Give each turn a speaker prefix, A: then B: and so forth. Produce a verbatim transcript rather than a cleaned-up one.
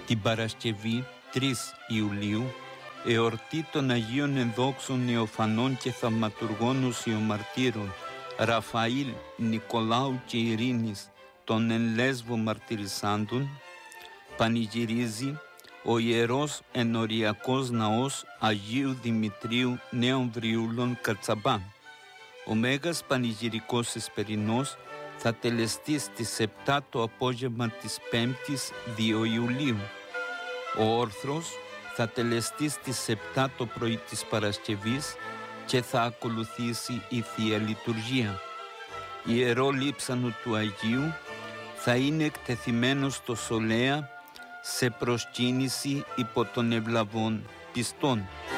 A: Την Παρασκευή τρεις Ιουλίου, εορτή των Αγίων Ενδόξων Νεοφανών και Θαυματουργών Οσιομαρτύρων Ραφαήλ, Νικολάου και Ειρήνης των εν Λέσβο μαρτυρισάντων, πανηγυρίζει ο Ιερός Ενοριακός Ναός Αγίου Δημητρίου Νέων Βριούλων Κατσαμπά. Ο Μέγας Πανηγυρικός Εσπερινός θα τελεστεί στις επτά το απόγευμα της πέμπτης δύο Ιουλίου. Ο Όρθρος θα τελεστεί στις επτά το πρωί της Παρασκευής και θα ακολουθήσει η Θεία Λειτουργία. Η Ιερό Λείψανο του Αγίου θα είναι εκτεθειμένο στο Σολέα σε προσκύνηση υπό των ευλαβών πιστών.